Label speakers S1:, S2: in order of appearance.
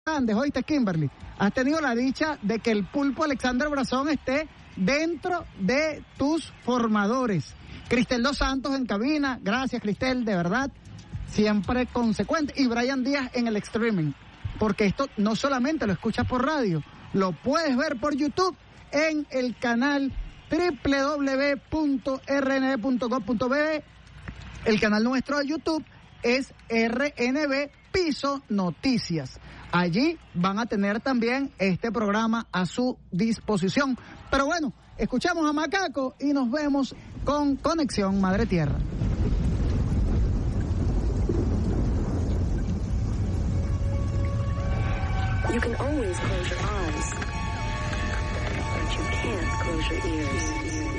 S1: Andes, oíste, Kimberly, has tenido la dicha de que el pulpo Alexander Brazón esté dentro de tus formadores. Cristel Dos Santos en cabina, gracias Cristel, de verdad, siempre consecuente. Y Brian Díaz en el streaming, porque esto no solamente lo escuchas por radio, lo puedes ver por YouTube en el canal www.rnb.gov.be. El canal nuestro de YouTube es RNB Piso Noticias. Allí van a tener también este programa a su disposición. Pero bueno, escuchamos a Macaco y nos vemos con Conexión Madre Tierra.
S2: You can always close your eyes, but you can't close your ears.